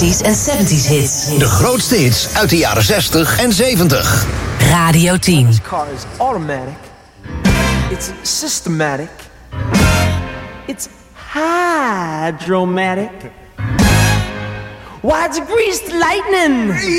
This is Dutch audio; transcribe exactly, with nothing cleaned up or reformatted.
en zeventig hits. De grootste hits uit de jaren zestig en zeventig. Radio tien. This car is automatic. It's systematic. It's hydromatic. Why, it's greased lightning.